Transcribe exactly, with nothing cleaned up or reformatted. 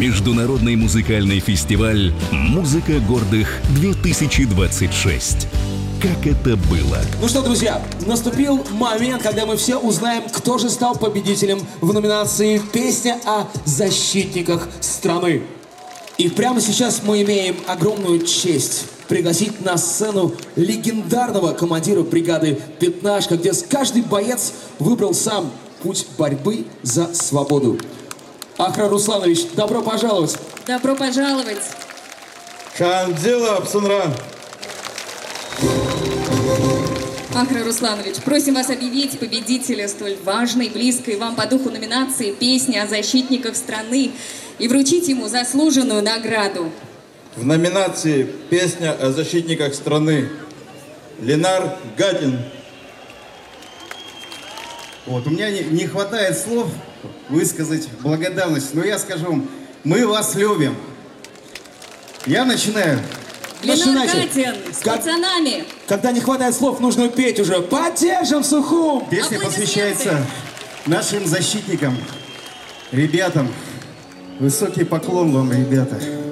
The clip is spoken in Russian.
Международный музыкальный фестиваль «Музыка гордых-две тысячи двадцать шесть». Как это было? Ну что, друзья, наступил момент, когда мы все узнаем, кто же стал победителем в номинации «Песня о защитниках страны». И прямо сейчас мы имеем огромную честь пригласить на сцену легендарного командира бригады «Пятнашка», где каждый боец выбрал сам путь борьбы за свободу. Ахра Русланович, добро пожаловать! Добро пожаловать! Хандила Абсунра! Ахра Русланович, просим вас объявить победителя столь важной, близкой вам по духу номинации «Песня о защитниках страны» и вручить ему заслуженную награду. В номинации «Песня о защитниках страны» Ленар Гатин. Вот, у меня не, не хватает слов высказать благодарность, но я скажу вам, мы вас любим. Я начинаю. Ленар Гатин с Как... пацанами. Когда не хватает слов, нужно петь уже. Поддержим Сухум! Песня посвящается нашим защитникам, ребятам. Высокий поклон вам, ребята.